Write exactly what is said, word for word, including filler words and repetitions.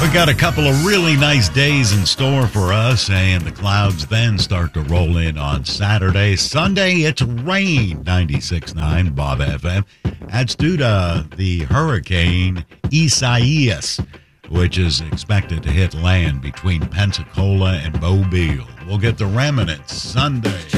We got a couple of really nice days in store for us, and the clouds then start to roll in on Saturday. Sunday, it's rain, ninety-six point nine Bob F M. That's due to the hurricane Isaias, which is expected to hit land between Pensacola and Mobile. We'll get the remnants Sunday.